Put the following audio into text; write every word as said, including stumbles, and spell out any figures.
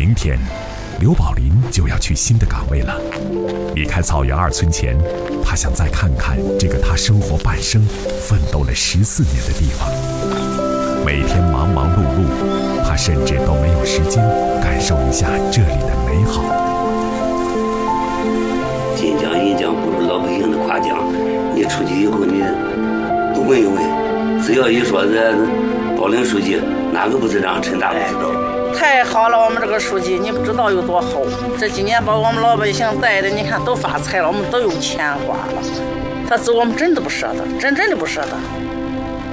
明天，刘宝林就要去新的岗位了。离开草原二村前，他想再看看这个他生活半生、奋斗了十四年的地方。每天忙忙碌碌，他甚至都没有时间感受一下这里的美好。 金奖银奖不如老百姓的夸奖，你出去以后你都问一问，只要一说这宝林书记，哪个不是让陈大不知道？ 太好了，我们这个书记你不知道有多好。这几年把我们老百姓带的，你看都发财了，我们都有钱花了。他走我们真的不舍得，真真的不舍得。